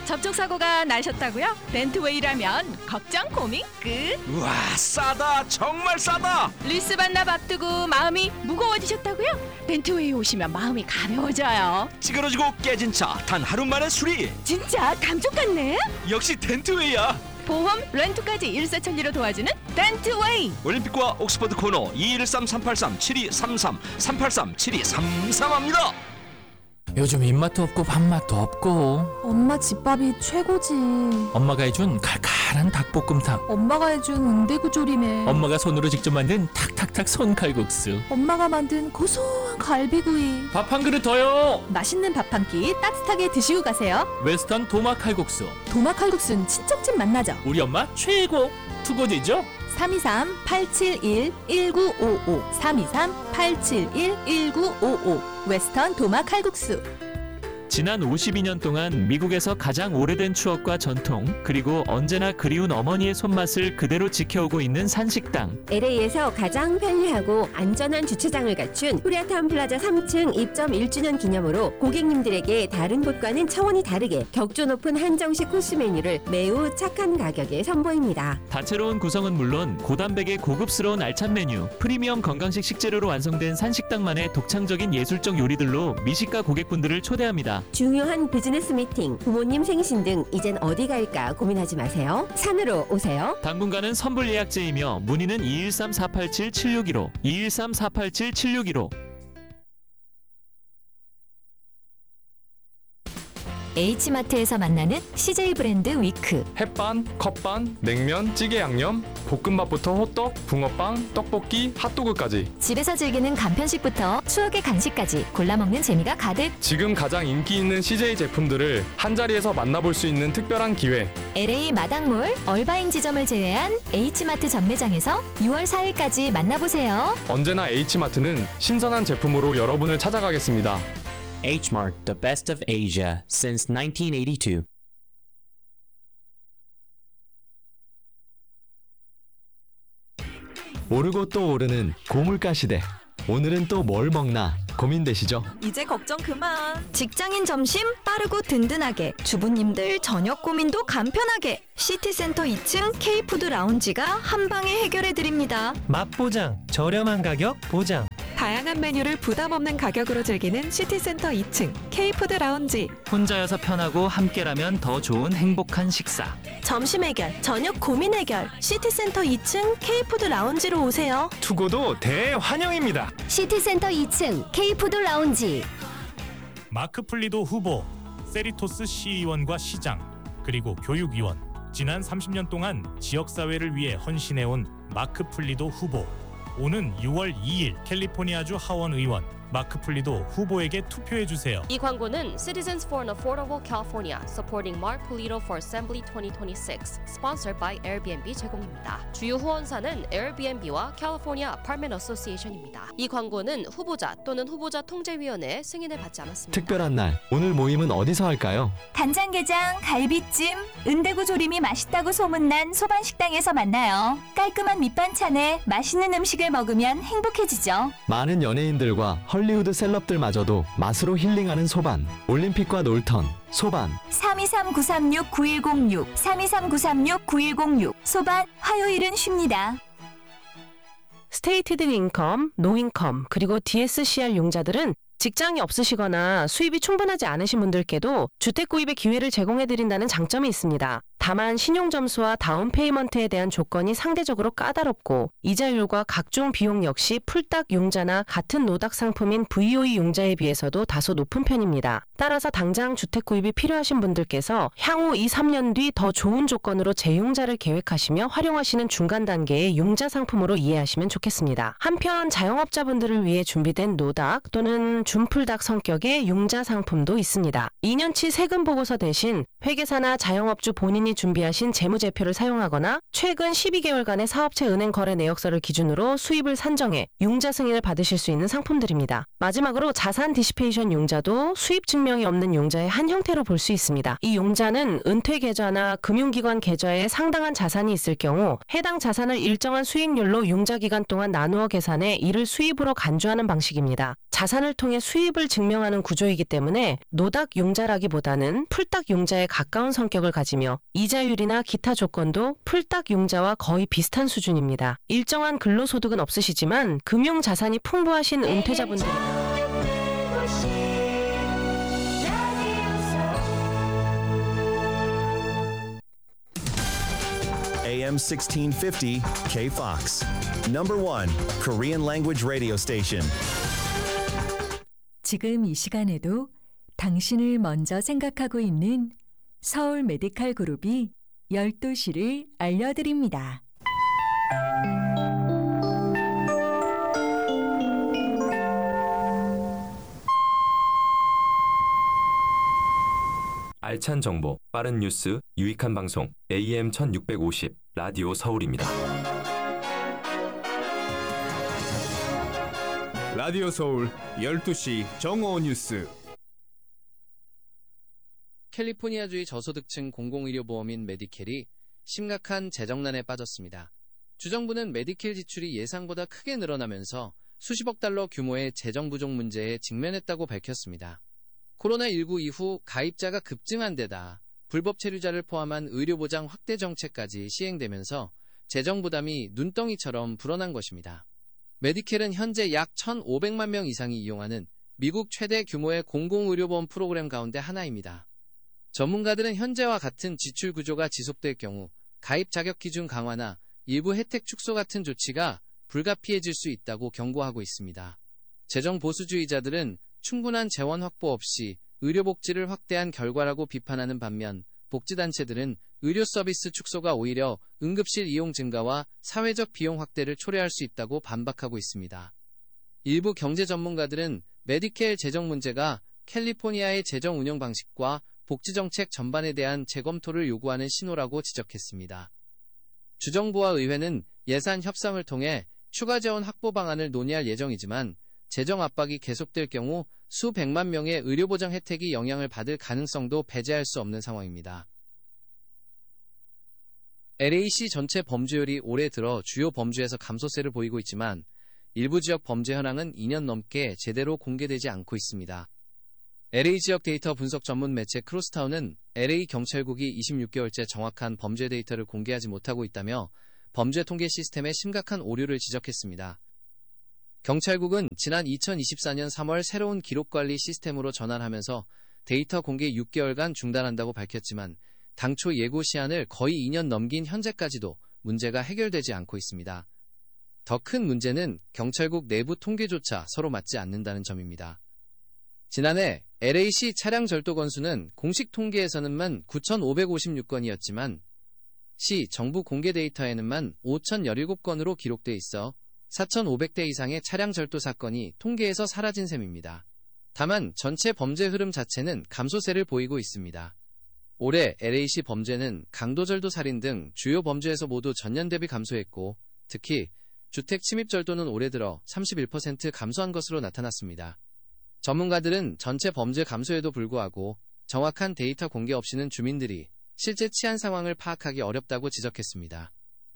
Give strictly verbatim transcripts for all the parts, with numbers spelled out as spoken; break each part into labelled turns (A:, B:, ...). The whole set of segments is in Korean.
A: 접촉사고가 나셨다고요? 덴트웨이라면 걱정 고민 끝.
B: 우와, 싸다. 정말 싸다.
A: 리스 반납 앞두고 마음이 무거워지셨다고요? 덴트웨이 오시면 마음이 가벼워져요.
B: 찌그러지고 깨진 차 단 하루 만에 수리.
A: 진짜 감쪽 같네.
B: 역시 덴트웨이야.
A: 보험, 렌트까지 일사천리로 도와주는 덴트웨이.
B: 올림픽과 옥스퍼드 코너 이일삼 삼팔삼 칠이삼삼 삼팔삼 칠이삼삼합니다.
C: 요즘 입맛도 없고 밥맛도 없고.
D: 엄마 집밥이 최고지.
C: 엄마가 해준 칼칼한 닭볶음탕.
D: 엄마가 해준 은대구 조림에.
C: 엄마가 손으로 직접 만든 탁탁탁 손칼국수.
D: 엄마가 만든 고소한 갈비구이.
C: 밥 한 그릇 더요.
D: 맛있는 밥 한 끼 따뜻하게 드시고 가세요.
C: 웨스턴 도마 칼국수.
D: 도마 칼국수는 친정집 맛나죠.
C: 우리 엄마 최고. 투고지죠?
D: 삼이삼 팔칠일 일구오오 삼이삼 팔칠일 일구오오 웨스턴 도마 칼국수.
C: 지난 오십이 년 동안 미국에서 가장 오래된 추억과 전통, 그리고 언제나 그리운 어머니의 손맛을 그대로 지켜오고 있는 산식당.
E: 엘에이에서 가장 편리하고 안전한 주차장을 갖춘 코리아타운 플라자 삼 층 입점 일 주년 기념으로 고객님들에게 다른 곳과는 차원이 다르게 격조 높은 한정식 코스 메뉴를 매우 착한 가격에 선보입니다.
C: 다채로운 구성은 물론 고단백의 고급스러운 알찬 메뉴, 프리미엄 건강식 식재료로 완성된 산식당만의 독창적인 예술적 요리들로 미식가 고객분들을 초대합니다.
E: 중요한 비즈니스 미팅, 부모님 생신 등 이젠 어디 갈까 고민하지 마세요. 산으로 오세요.
C: 당분간은 선불 예약제이며 문의는 이일삼 사팔칠 칠육일오 이일삼 사팔칠 칠육일오.
F: H마트에서 만나는 씨제이 브랜드 위크.
G: 햇반, 컵반, 냉면, 찌개 양념, 볶음밥부터 호떡, 붕어빵, 떡볶이, 핫도그까지.
F: 집에서 즐기는 간편식부터 추억의 간식까지 골라먹는 재미가 가득.
G: 지금 가장 인기 있는 씨제이 제품들을 한자리에서 만나볼 수 있는 특별한 기회.
F: 엘에이 마당몰, 얼바인 지점을 제외한 H마트 전매장에서 유월 사일까지 만나보세요.
G: 언제나 H마트는 신선한 제품으로 여러분을 찾아가겠습니다.
H: H-Mart, the best of Asia since nineteen eighty-two.
I: 오르고 또 오르는 고물가 시대. 오늘은 또 뭘 먹나 고민되시죠?
D: 이제 걱정 그만.
J: 직장인 점심 빠르고 든든하게, 주부님들 저녁 고민도 간편하게. 시티센터 이 층 K푸드 라운지가 한방에 해결해드립니다.
K: 맛보장, 저렴한 가격 보장.
L: 다양한 메뉴를 부담 없는 가격으로 즐기는 시티센터 이 층 K푸드 라운지.
C: 혼자여서 편하고 함께라면 더 좋은 행복한 식사.
J: 점심 해결, 저녁 고민 해결. 시티센터 이 층 K푸드 라운지로 오세요.
K: 투고도 대환영입니다.
F: 시티센터 이 층 K푸드 라운지.
M: 마크 플리도 후보, 세리토스 시의원과 시장, 그리고 교육위원. 지난 삼십 년 동안 지역사회를 위해 헌신해온 마크 플리도 후보. 오는 유월 이일 캘리포니아주 하원 의원 마크 플리도 후보에게 투표해주세요.
N: 이 광고는 Citizens for an Affordable California Supporting Mark Polito for Assembly twenty twenty-six Sponsored by 에어비앤비 제공입니다. 주요 후원사는 에어비앤비와 California Apartment Association입니다. 이 광고는 후보자 또는 후보자 통제위원회의 승인을 받지 않았습니다.
I: 특별한 날, 오늘 모임은 어디서 할까요?
O: 간장게장, 갈비찜, 은대구 조림이 맛있다고 소문난 소반식당에서 만나요. 깔끔한 밑반찬에 맛있는 음식을 먹으면 행복해지죠.
I: 많은 연예인들과 헐리우드 셀럽들마저도 맛으로 힐링하는 소반. 올림픽과 놀턴 소반.
O: 삼이삼 구삼육 구일공육 삼이삼 구삼육 구일공육. 소반, 화요일은 쉽니다.
P: 스테이티드 인컴, 노인컴, 그리고 디에스씨알 융자들은 직장이 없으시거나 수입이 충분하지 않으신 분들께도 주택 구입의 기회를 제공해드린다는 장점이 있습니다. 다만 신용점수와 다운페이먼트에 대한 조건이 상대적으로 까다롭고 이자율과 각종 비용 역시 풀딱 융자나 같은 노닥 상품인 브이오이 융자에 비해서도 다소 높은 편입니다. 따라서 당장 주택 구입이 필요하신 분들께서 향후 이, 삼 년 뒤 더 좋은 조건으로 재융자를 계획하시며 활용하시는 중간 단계의 융자 상품으로 이해하시면 좋겠습니다. 한편 자영업자분들을 위해 준비된 노닥 또는 준풀닥 성격의 융자 상품도 있습니다. 이 년치 세금 보고서 대신 회계사나 자영업주 본인이 본인이 준비하신 재무제표를 사용하거나 최근 십이 개월간의 사업체 은행 거래 내역서를 기준으로 수입을 산정해 융자 승인을 받으실 수 있는 상품들입니다. 마지막으로 자산 디시페이션 융자도 수입 증명이 없는 융자의 한 형태로 볼 수 있습니다. 이 융자는 은퇴 계좌나 금융기관 계좌에 상당한 자산이 있을 경우 해당 자산을 일정한 수익률로 융자 기간 동안 나누어 계산해 이를 수입으로 간주하는 방식입니다. 자산을 통해 수입을 증명하는 구조이기 때문에 노닥 융자라기보다는 풀딱 융자에 가까운 성격을 가지며 이자율이나 기타 조건도 풀딱 융자와 거의 비슷한 수준입니다. 일정한 근로소득은 없으시지만 금융자산이 풍부하신 은퇴자분들이나
Q: 에이엠 sixteen fifty K-Fox. Number one, Korean language radio station.
R: 지금 이 시간에도 당신을 먼저 생각하고 있는 서울 메디칼 그룹이 열두 시를 알려드립니다.
S: 알찬 정보, 빠른 뉴스, 유익한 방송 에이엠 천육백오십 라디오 서울입니다.
T: 라디오 서울 열두 시 정오 뉴스.
U: 캘리포니아주의 저소득층 공공의료보험인 메디켈이 심각한 재정난에 빠졌습니다. 주정부는 메디켈 지출이 예상보다 크게 늘어나면서 수십억 달러 규모의 재정 부족 문제에 직면했다고 밝혔습니다. 코로나십구 이후 가입자가 급증한 데다 불법 체류자를 포함한 의료보장 확대 정책까지 시행되면서 재정 부담이 눈덩이처럼 불어난 것입니다. 메디켈은 현재 약 천오백만 명 이상이 이용하는 미국 최대 규모의 공공의료보험 프로그램 가운데 하나입니다. 전문가들은 현재와 같은 지출 구조가 지속될 경우 가입 자격 기준 강화나 일부 혜택 축소 같은 조치가 불가피해질 수 있다고 경고하고 있습니다. 재정 보수주의자들은 충분한 재원 확보 없이 의료복지를 확대한 결과라고 비판하는 반면 복지단체들은 의료 서비스 축소가 오히려 응급실 이용 증가와 사회적 비용 확대를 초래할 수 있다고 반박하고 있습니다. 일부 경제 전문가들은 메디켈 재정 문제가 캘리포니아의 재정 운영 방식과 복지정책 전반에 대한 재검토를 요구하는 신호라고 지적했습니다. 주정부와 의회는 예산 협상을 통해 추가 재원 확보 방안을 논의할 예정이지만 재정 압박이 계속될 경우 수백만 명의 의료보장 혜택이 영향을 받을 가능성도 배제할 수 없는 상황입니다. 엘에이시 전체 범죄율이 올해 들어 주요 범주에서 감소세를 보이고 있지만 일부 지역 범죄 현황은 이 년 넘게 제대로 공개되지 않고 있습니다. 엘에이 지역 데이터 분석 전문 매체 크로스타운은 엘에이 경찰국이 이십육 개월째 정확한 범죄 데이터를 공개하지 못하고 있다며 범죄 통계 시스템에 심각한 오류를 지적했습니다. 경찰국은 지난 이천이십사 년 삼월 새로운 기록관리 시스템으로 전환하면서 데이터 공개 육 개월간 중단한다고 밝혔지만 당초 예고 시한을 거의 이 년 넘긴 현재까지도 문제가 해결되지 않고 있습니다. 더 큰 문제는 경찰국 내부 통계조차 서로 맞지 않는다는 점입니다. 지난해 엘에이시 차량 절도 건수는 공식 통계에서는만 구천오백오십육 건이었지만 시 정부 공개 데이터에는만 오천십칠 건으로 기록돼 있어 사천오백 대 이상의 차량 절도 사건이 통계에서 사라진 셈입니다. 다만 전체 범죄 흐름 자체는 감소세를 보이고 있습니다. 올해 엘에이시 범죄는 강도절도 살인 등 주요 범죄에서 모두 전년 대비 감소했고 특히 주택 침입 절도는 올해 들어 삼십일 퍼센트 감소한 것으로 나타났습니다. 전문가들은 전체 범죄 감소에도 불구하고 정확한 데이터 공개 없이는 주민들이 실제 치안 상황을 파악하기 어렵다고 지적했습니다.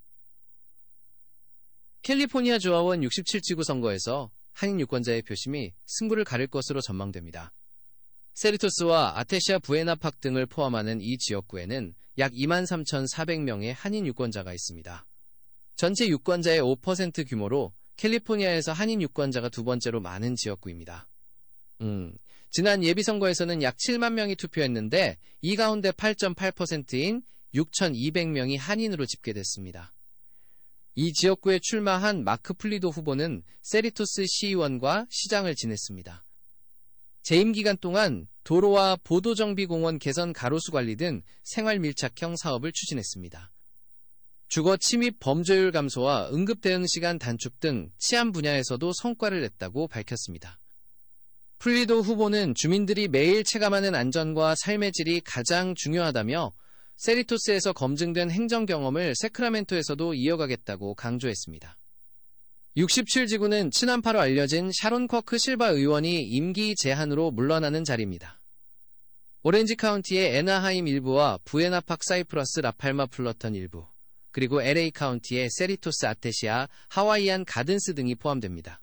U: 캘리포니아 주하원 육십칠 지구 선거에서 한인 유권자의 표심이 승부를 가릴 것으로 전망됩니다. 세리토스와 아테시아 부에나팍 등을 포함하는 이 지역구에는 약 이만 삼천사백 명의 한인 유권자가 있습니다. 전체 유권자의 오 퍼센트 규모로 캘리포니아에서 한인 유권자가 두 번째로 많은 지역구입니다. 음, 지난 예비선거에서는 약 칠만 명이 투표했는데 이 가운데 팔 점 팔 퍼센트인 육천이백 명이 한인으로 집계됐습니다. 이 지역구에 출마한 마크 플리도 후보는 세리토스 시의원과 시장을 지냈습니다. 재임 기간 동안 도로와 보도정비공원 개선 가로수 관리 등 생활밀착형 사업을 추진했습니다. 주거 침입 범죄율 감소와 응급대응시간 단축 등 치안 분야에서도 성과를 냈다고 밝혔습니다. 플리도 후보는 주민들이 매일 체감하는 안전과 삶의 질이 가장 중요하다며 세리토스에서 검증된 행정 경험을 세크라멘토에서도 이어가겠다고 강조했습니다. 육십칠 지구는 친한파로 알려진 샤론 쿼크 실바 의원이 임기 제한으로 물러나는 자리입니다. 오렌지 카운티의 애나하임 일부와 부에나팍 사이프러스 라팔마 플러턴 일부, 그리고 엘에이 카운티의 세리토스 아테시아, 하와이안 가든스 등이 포함됩니다.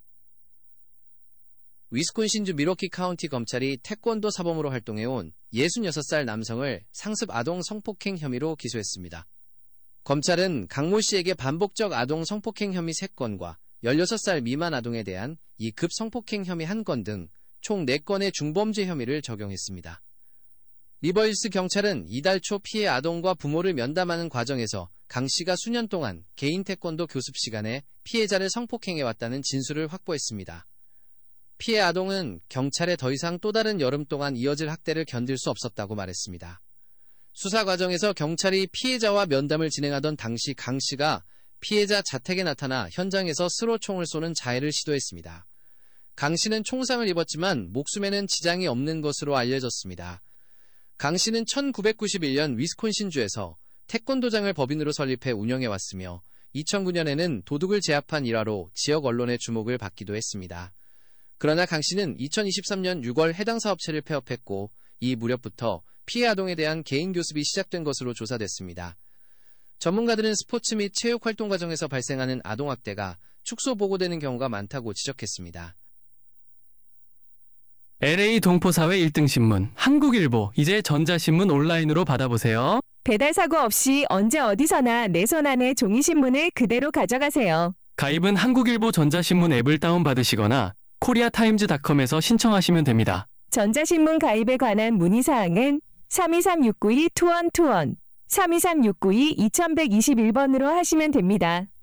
U: 위스콘신주 미러키 카운티 검찰이 태권도 사범으로 활동해온 예순여섯 살 남성을 상습 아동 성폭행 혐의로 기소했습니다. 검찰은 강모 씨에게 반복적 아동 성폭행 혐의 세 건과 열여섯 살 미만 아동에 대한 이 급 성폭행 혐의 한 건 등 총 네 건의 중범죄 혐의를 적용했습니다. 리버힐스 경찰은 이달 초 피해 아동과 부모를 면담하는 과정에서 강 씨가 수년 동안 개인 태권도 교습 시간에 피해자를 성폭행해왔다는 진술을 확보했습니다. 피해 아동은 경찰에 더 이상 또 다른 여름 동안 이어질 학대를 견딜 수 없었다고 말했습니다. 수사 과정에서 경찰이 피해자와 면담을 진행하던 당시 강 씨가 피해자 자택에 나타나 현장에서 스로 총을 쏘는 자해를 시도했습니다. 강 씨는 총상을 입었지만 목숨에는 지장이 없는 것으로 알려졌습니다. 강 씨는 천구백구십일 년 위스콘신주에서 태권도장을 법인으로 설립해 운영해왔으며 이천구 년에는 도둑을 제압한 일화로 지역 언론의 주목을 받기도 했습니다. 그러나 강 씨는 이천이십삼 년 유월 해당 사업체를 폐업했고 이 무렵부터 피해 아동에 대한 개인 교습이 시작된 것으로 조사됐습니다. 전문가들은 스포츠 및 체육 활동 과정에서 발생하는 아동학대가 축소 보고되는 경우가 많다고 지적했습니다.
A: 엘에이 동포사회 일 등 신문 한국일보, 이제 전자신문 온라인으로 받아보세요.
V: 배달 사고 없이 언제 어디서나 내 손 안에 종이신문을 그대로 가져가세요.
A: 가입은 한국일보 전자신문 앱을 다운받으시거나 코리아타임즈닷컴에서 신청하시면 됩니다.
V: 전자신문 가입에 관한 문의사항은 삼이삼 육구이 이일이일 삼이삼 육구이 이천백이십일 번으로 하시면 됩니다.